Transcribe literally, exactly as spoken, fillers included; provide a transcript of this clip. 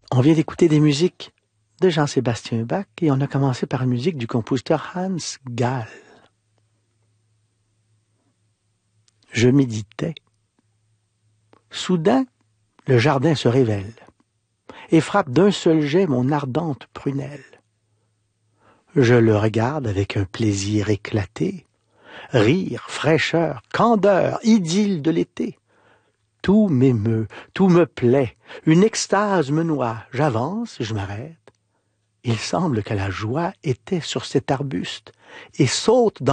On vient d'écouter des musiques de Jean-Sébastien Bach et on a commencé par une musique du compositeur Hans Gall. Je méditais. Soudain, le jardin se révèle et frappe d'un seul jet mon ardente prunelle. Je le regarde avec un plaisir éclaté, rire, fraîcheur, candeur, idylle de l'été. Tout m'émeut, tout me plaît, une extase me noie. J'avance, je m'arrête. Il semble que la joie était sur cet arbuste et saute dans